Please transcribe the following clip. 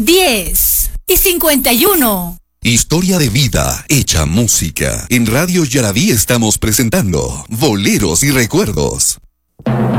10:51. Historia de vida hecha música. En Radio Yaraví estamos presentando Boleros y Recuerdos.